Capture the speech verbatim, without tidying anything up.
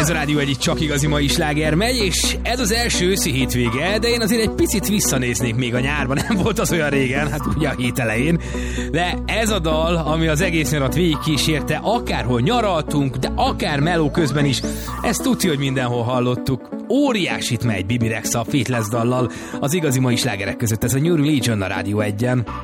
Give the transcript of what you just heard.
Ez a Rádió egy csak igazi mai sláger megy, és ez az első őszi hétvége, de én azért egy picit visszanéznék még a nyárban, nem volt az olyan régen, hát ugye a hét elején. De ez a dal, ami az egész nyarat végigkísérte, akárhol nyaraltunk, de akár meló közben is, ezt tudja, hogy mindenhol hallottuk. Óriásit megy Bibi Rexha a Faithless dallal, az igazi mai slágerek között, ez a New Religion a Rádió egyen.